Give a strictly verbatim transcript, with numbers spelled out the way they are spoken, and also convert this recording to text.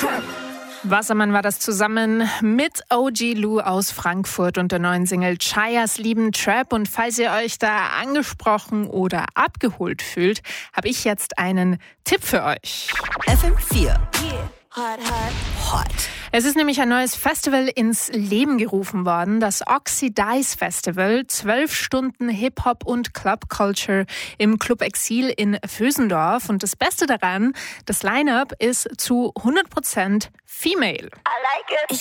Wassermann war das zusammen mit O G Lou aus Frankfurt und der neuen Single Chayas lieben Trap. Und falls ihr euch da angesprochen oder abgeholt fühlt, habe ich jetzt einen Tipp für euch. F M vier. Hot, hot, hot. Es ist nämlich ein neues Festival ins Leben gerufen worden, das Oxidize Festival. Zwölf Stunden Hip-Hop und Club-Culture im Club Exil in Vösendorf. Und das Beste daran, das Line-Up ist zu hundert Prozent female. I like it. Ich